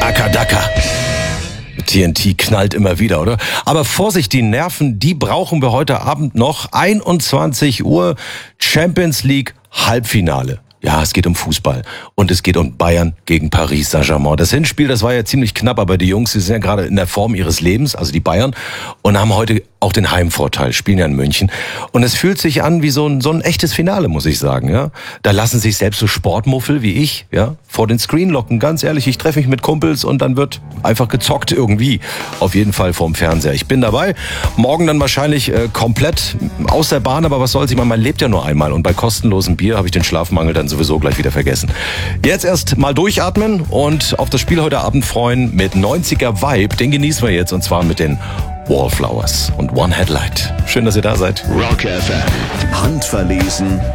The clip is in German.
Akadaka. TNT knallt immer wieder, oder? Aber Vorsicht, die Nerven, die brauchen wir heute Abend noch. 21 Uhr, Champions League Halbfinale. Ja, es geht um Fußball und es geht um Bayern gegen Paris Saint-Germain. Das Hinspiel, das war ja ziemlich knapp, aber die Jungs, die sind ja gerade in der Form ihres Lebens, also die Bayern, und haben heute auch den Heimvorteil, spielen ja in München. Und es fühlt sich an wie so ein echtes Finale, muss ich sagen. Ja, da lassen sich selbst so Sportmuffel wie ich vor den Screen locken. Ganz ehrlich, ich treffe mich mit Kumpels und dann wird einfach gezockt irgendwie. Auf jeden Fall vorm Fernseher. Ich bin dabei. Morgen dann wahrscheinlich komplett aus der Bahn, aber was soll's? Ich meine, man lebt ja nur einmal und bei kostenlosem Bier habe ich den Schlafmangel dann sowieso gleich wieder vergessen. Jetzt erst mal durchatmen und auf das Spiel heute Abend freuen mit 90er Vibe. Den genießen wir jetzt und zwar mit den Wallflowers und One Headlight. Schön, dass ihr da seid. Rock FM. Handverlesen,